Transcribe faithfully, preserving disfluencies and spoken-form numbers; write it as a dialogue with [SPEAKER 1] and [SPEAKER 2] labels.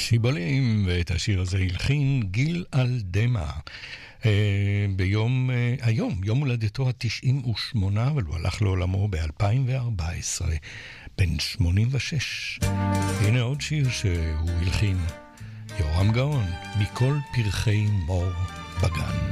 [SPEAKER 1] שיבולים, ואת השיר הזה הלחין גיל אלדמה. אה, ביום, אה, היום, יום הולדתו ה-תשעים ושמונה, אבל הוא הלך לעולמו ב-אלפיים וארבע עשרה, בן שמונים ושש. הנה עוד שיר שהוא הלחין, יורם גאון, מכל פרחי מור בגן.